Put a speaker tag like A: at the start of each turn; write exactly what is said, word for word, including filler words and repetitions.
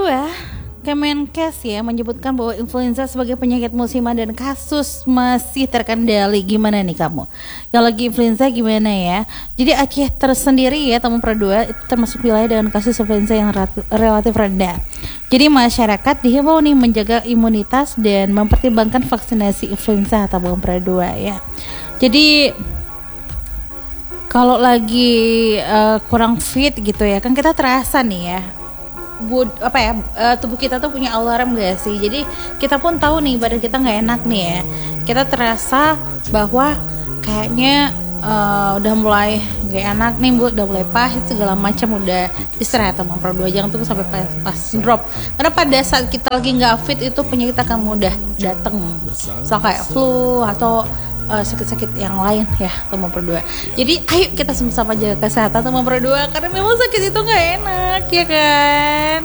A: kedua, Kemenkes ya menyebutkan bahwa influenza sebagai penyakit musiman dan kasus masih terkendali. Gimana nih kamu? Yang lagi influenza gimana ya? Jadi Aceh tersendiri ya teman dua itu termasuk wilayah dengan kasus influenza yang relatif rendah. Jadi masyarakat dihimbau nih menjaga imunitas dan mempertimbangkan vaksinasi influenza atau teman dua ya. Jadi kalau lagi uh, kurang fit gitu ya, kan kita terasa nih ya. Bud, apa ya uh, tubuh kita tuh punya alarm gak sih? Jadi kita pun tahu nih badan kita nggak enak nih ya. Kita terasa bahwa kayaknya uh, udah mulai nggak enak nih, bu, udah mulai pahit segala macam, udah istirahat sama dua jangan tunggu sampai pas, pas drop. Karena pada saat kita lagi nggak fit itu penyakit akan mudah datang, misal kayak flu atau Uh, sakit-sakit yang lain ya teman berdua. Jadi ayo kita sama-sama jaga kesehatan teman berdua, karena memang sakit itu nggak enak ya kan.